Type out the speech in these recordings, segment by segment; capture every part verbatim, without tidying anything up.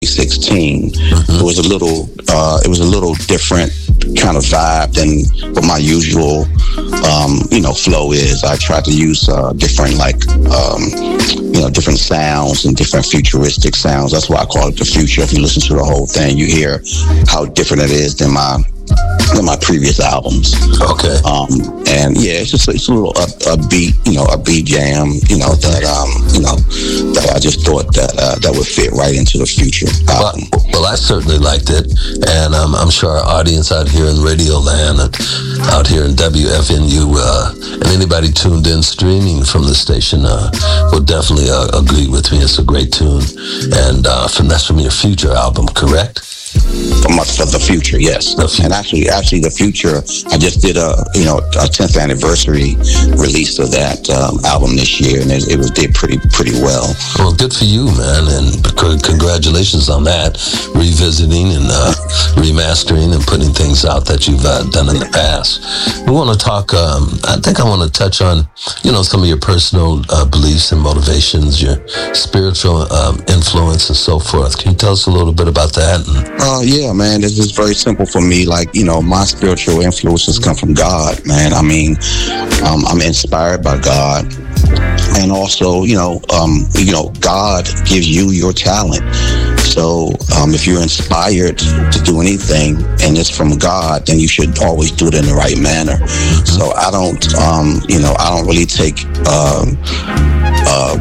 sixteen. Mm-hmm. It was a little, uh, it was a little different kind of vibe than what my usual, um, you know, flow is. I tried to use uh, different, like, um, you know, different sounds and different futuristic sounds. That's why I call it the future. If you listen to the whole thing, you hear how different it is than my than my previous albums. Okay. Um, and yeah, it's just it's a little up, upbeat, you know, upbeat jam, you know, that um, you know, that I just thought that uh, that would fit right into the future album. Well, well, I certainly liked it, and um, I'm sure our audience out here in Radio Land, out here in W F N U, uh, and anybody tuned in streaming from the station uh, will definitely uh, agree with me. It's a great tune, and uh, from that's from your future album, correct? For the future, yes. The future. And actually, actually, the future. I just did a, you know, a tenth anniversary release of that um, album this year, and it, it was did pretty, pretty well. Well, good for you, man, and c- congratulations on that. Revisiting and uh, remastering and putting things out that you've uh, done in the past. We want to talk. Um, I think I want to touch on, you know, some of your personal uh, beliefs and motivations, your spiritual um, influence, and so forth. Can you tell us a little bit about that? And, Uh, yeah, man, this is very simple for me. Like, you know, my spiritual influences come from God, man. I mean, um, I'm inspired by God. And also, you know, um, you know, God gives you your talent. So um, if you're inspired to do anything and it's from God, then you should always do it in the right manner. So I don't, um, you know, I don't really take um, uh,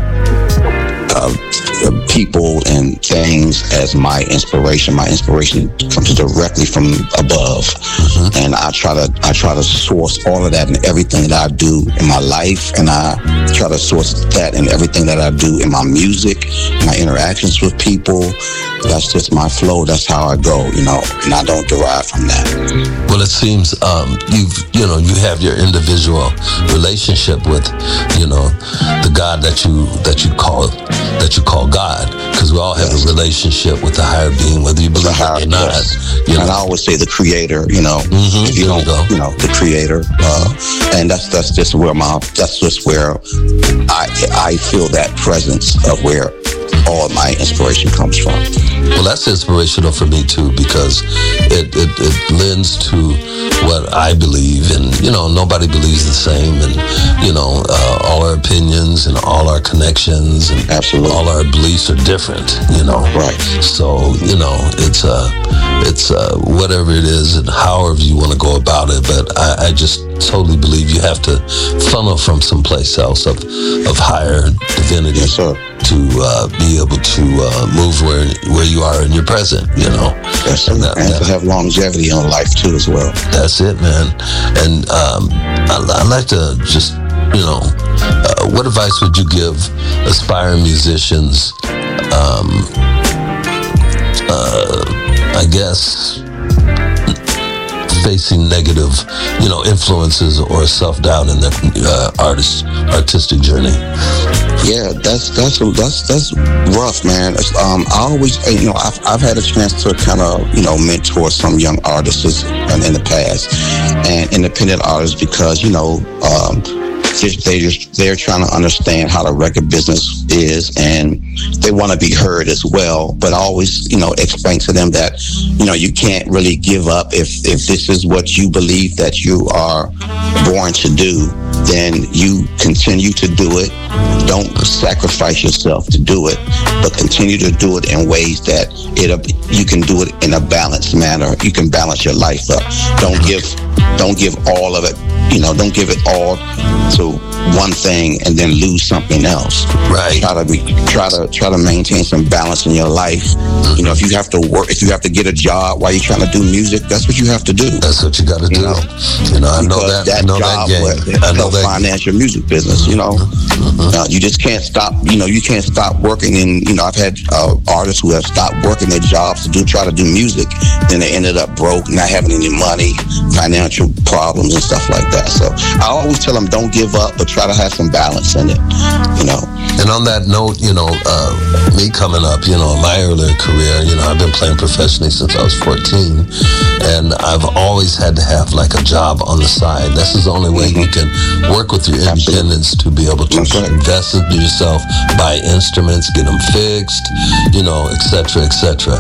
uh, people and things as my inspiration. My inspiration comes directly from above, mm-hmm. and I try to I try to source all of that in everything that I do in my life, and I try to source that in everything that I do in my music, my interactions with people. That's just my flow. That's how I go, you know, and I don't derive from that. Well, it seems um, you've you know you have your individual relationship with, you know, the God that you that you call that you call God, because we all have yes. a relationship with the higher being, whether you believe it or not. Yes. You know? And I always say the Creator, you know, mm-hmm. if you there don't, you, go. you know, the Creator, uh, and that's that's just where my that's just where I I feel that presence of where all my inspiration comes from. Well, that's inspirational for me too, because it, it, it lends to what I believe, and you know, nobody believes the same, and you know, uh, all our opinions and all our connections and Absolutely. all our beliefs are different. You know, right? So you know, it's uh, it's uh, whatever it is, and however you want to go about it. But I, I just totally believe you have to funnel from someplace else of of higher divinity. Yes, sir. To uh, be able to uh, move where where you are in your present, you know. Yes, sir. And, that, and that, to have longevity in life too, as well. That's it, man. And um, I, I like to just, you know, uh, what advice would you give aspiring musicians? Um, uh, I guess facing negative, you know, influences or self-doubt in their uh, artist artistic journey. Yeah, that's that's that's that's rough, man. Um, I always, you know, I've I've had a chance to kind of, you know, mentor some young artists in, in the past, and independent artists, because you know, um, they just they're trying to understand how the record business is, and they want to be heard as well. But I always, you know, explain to them that, you know, you can't really give up if if this is what you believe that you are born to do. Then you continue to do it. Don't sacrifice yourself to do it, but continue to do it in ways that it you can do it in a balanced manner. You can balance your life up. Don't give don't give all of it. You know, don't give it all to one thing and then lose something else. Right. Try to be try to try to maintain some balance in your life. Mm-hmm. You know, if you have to work, if you have to get a job while you're trying to do music, that's what you have to do. That's what you got to do. Know? You know, I know because that. that I know job that game. I know that financial music business. You know, mm-hmm. uh, you just can't stop. You know, you can't stop working. And you know, I've had uh, artists who have stopped working their jobs to do try to do music, then they ended up broke, not having any money, financial problems and stuff like that. So I always tell them, don't give up, but try try to have some balance in it, you know. And on that note, you know, uh, me coming up, you know, in my earlier career, you know, I've been playing professionally since I was fourteen, and I've always had to have like a job on the side. This is the only way mm-hmm. you can work with your independence to be able to right. invest in yourself, buy instruments, get them fixed, you know, et cetera, et cetera.